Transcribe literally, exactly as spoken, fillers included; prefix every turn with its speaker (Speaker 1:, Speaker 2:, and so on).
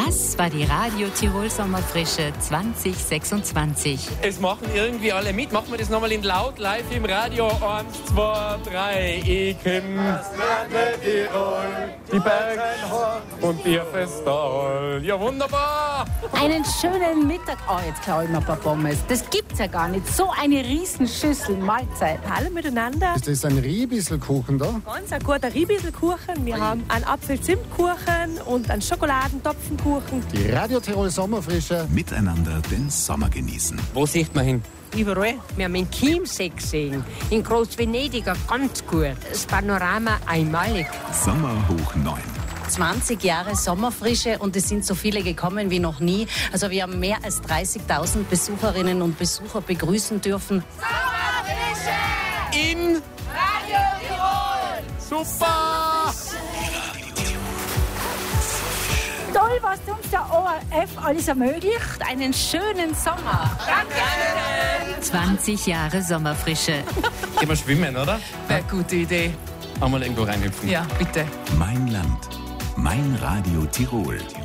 Speaker 1: Das war die Radio Tirol Sommerfrische zwanzig sechsundzwanzig.
Speaker 2: Es machen irgendwie alle mit. Machen wir das nochmal in laut, live im Radio. Eins, zwei, drei. Ich komm das Lande Tirol, die Berge und die Festal. Ja, wunderbar.
Speaker 3: Einen schönen Mittag. Oh, jetzt klaue ich mir ein paar Pommes. Das gibt's ja gar nicht. So eine Riesenschüssel Mahlzeit.
Speaker 4: Hallo miteinander.
Speaker 5: Ist das ein Riebisselkuchen da?
Speaker 4: Ganz ein guter Riebisselkuchen. Wir haben einen Apfel-Zimt-Kuchen und einen Schokoladentopfenkuchen.
Speaker 5: Die Radio Tirol Sommerfrische.
Speaker 6: Miteinander den Sommer genießen.
Speaker 2: Wo sieht man hin?
Speaker 7: Überall. Wir haben in Chiemsee gesehen, in Groß-Venedig ganz gut. Das Panorama einmalig.
Speaker 6: Sommer hoch neun.
Speaker 3: zwanzig Jahre Sommerfrische und es sind so viele gekommen wie noch nie. Also wir haben mehr als dreißigtausend Besucherinnen und Besucher begrüßen dürfen.
Speaker 2: Sommerfrische! In Radio Tirol! Super!
Speaker 3: Toll, was uns der O R F alles ermöglicht. Einen schönen Sommer.
Speaker 1: Danke! zwanzig Jahre Sommerfrische.
Speaker 2: Gehen wir schwimmen, oder?
Speaker 8: Wäre eine gute Idee.
Speaker 2: Einmal irgendwo reinhüpfen.
Speaker 8: Ja, bitte.
Speaker 6: Mein Land. Mein Radio Tirol.